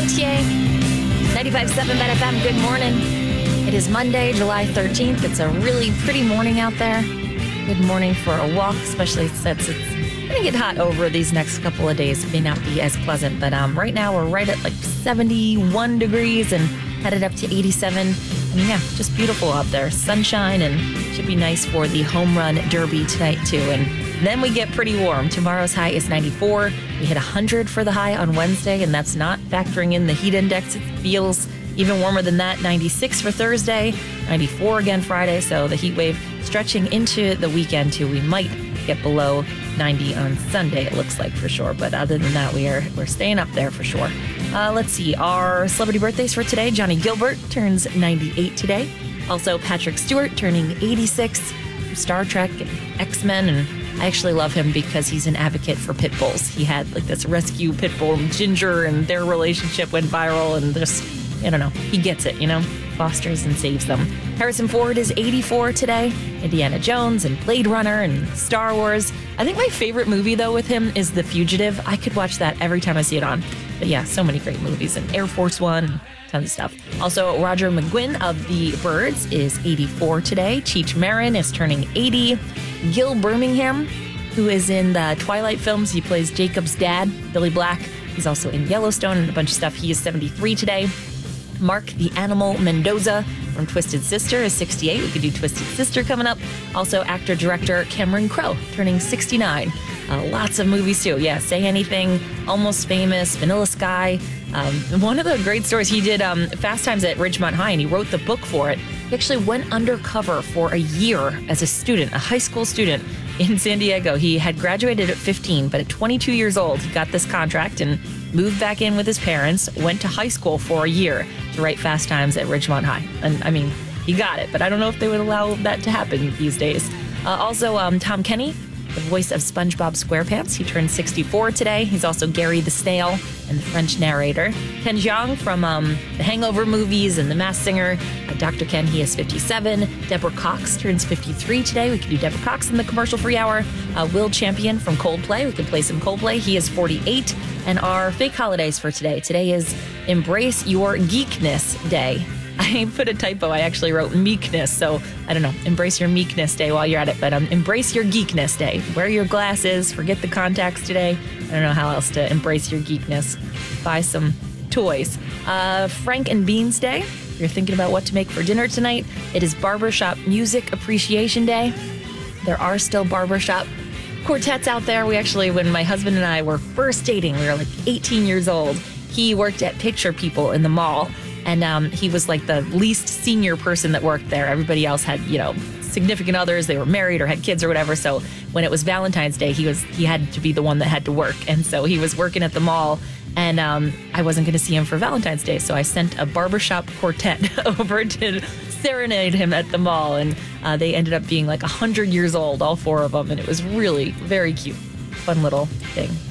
Gaultier. 95.7 Bet FM, good morning. It is Monday, July 13th. It's a really pretty morning out there. Good morning for a walk, especially since it's going to get hot over these next couple of days. It may not be as pleasant, but right now we're right at like 71 degrees and headed up to 87. I mean, yeah, just beautiful out there. Sunshine, and should be nice for the home run derby tonight, too. And then we get pretty warm. Tomorrow's high is 94. We hit 100 for the high on Wednesday, and that's not factoring in the heat index. It feels even warmer than that. 96 for Thursday, 94 again Friday. So the heat wave stretching into the weekend, too. We might get below 90 on Sunday, it looks like, for sure. But other than that, we're staying up there for sure. Let's see. Our celebrity birthdays for today. Johnny Gilbert turns 98 today. Also, Patrick Stewart turning 86 from Star Trek and X-Men. And I actually love him because he's an advocate for pit bulls. He had like this rescue pit bull, Ginger, and their relationship went viral, and just, I don't know, he gets it, fosters and saves them. Harrison Ford is 84 today. Indiana Jones and Blade Runner and Star Wars. I think my favorite movie, though, with him is The Fugitive. I could watch that every time I see it on. But yeah, so many great movies. And Air Force One, tons of stuff. Also, Roger McGuinn of The Byrds is 84 today. Cheech Marin is turning 80. Gil Birmingham, who is in the Twilight films. He plays Jacob's dad, Billy Black. He's also in Yellowstone and a bunch of stuff. He is 73 today. Mark the Animal Mendoza from Twisted Sister is 68. We could do Twisted Sister coming up. Also, actor-director Cameron Crowe turning 69. Lots of movies, too. Yeah, Say Anything, Almost Famous, Vanilla Sky. One of the great stories, he did Fast Times at Ridgemont High, and he wrote the book for it. He actually went undercover for a year as a student, a high school student in San Diego. He had graduated at 15, but at 22 years old, he got this contract and moved back in with his parents, went to high school for a year to write Fast Times at Ridgemont High. And I mean, he got it, but I don't know if they would allow that to happen these days. Also, Tom Kenny, the voice of SpongeBob SquarePants. He turned 64 today. He's also Gary the Snail and the French narrator. Ken Jeong from the Hangover movies and The Masked Singer. Dr. Ken, he is 57. Deborah Cox turns 53 today. We can do Deborah Cox in the commercial-free hour. Will Champion from Coldplay. We can play some Coldplay. He is 48. And our fake holidays for today. Today is Embrace Your Geekness Day. I put a typo. I actually wrote meekness. So, I don't know. Embrace your meekness day while you're at it. But embrace your geekness day. Wear your glasses. Forget the contacts today. I don't know how else to embrace your geekness. Buy some toys. Frank and Beans Day. If you're thinking about what to make for dinner tonight, it is Barbershop Music Appreciation Day. There are still barbershop quartets out there. We actually, when my husband and I were first dating, we were like 18 years old. He worked at Picture People in the mall. And he was like the least senior person that worked there. Everybody else had, significant others. They were married or had kids or whatever. So when it was Valentine's Day, he had to be the one that had to work. And so he was working at the mall, and I wasn't going to see him for Valentine's Day. So I sent a barbershop quartet over to serenade him at the mall. And they ended up being like 100 years old, all four of them. And it was really very cute. Fun little thing.